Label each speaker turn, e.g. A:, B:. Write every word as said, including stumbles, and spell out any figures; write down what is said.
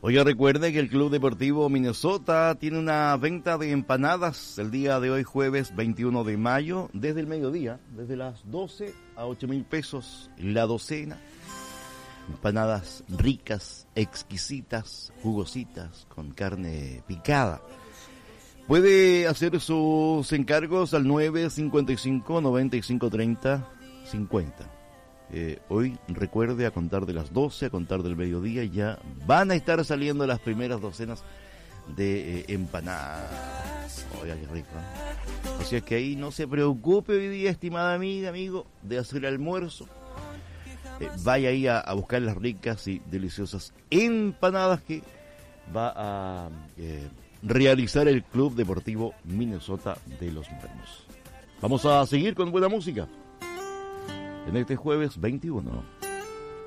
A: Oiga, recuerde que el Club Deportivo Minnesota tiene una venta de empanadas el día de hoy, jueves veintiuno de mayo, desde el mediodía, desde las doce a ocho mil pesos la docena. Empanadas ricas, exquisitas, jugositas, con carne picada. Puede hacer sus encargos al nueve cincuenta y cinco, noventa y cinco, treinta, cincuenta. Eh, hoy recuerde, a contar de las doce, a contar del mediodía, ya van a estar saliendo las primeras docenas de eh, empanadas. Oiga, qué rico, ¿eh? O sea que ahí no se preocupe hoy día, estimada amiga, amigo, de hacer el almuerzo. Eh, vaya ahí a, a buscar las ricas y deliciosas empanadas que va a eh, realizar el Club Deportivo Minnesota de los Morenos. Vamos a seguir con buena música en este jueves veintiuno.